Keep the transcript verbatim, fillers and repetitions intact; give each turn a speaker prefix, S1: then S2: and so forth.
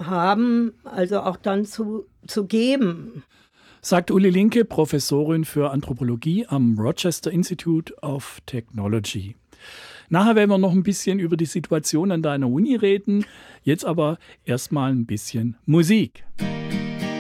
S1: haben, also auch dann zu, zu geben.
S2: Sagt Uli Linke, Professorin für Anthropologie am Rochester Institute of Technology. Nachher werden wir noch ein bisschen über die Situation an deiner Uni reden. Jetzt aber erstmal ein bisschen Musik.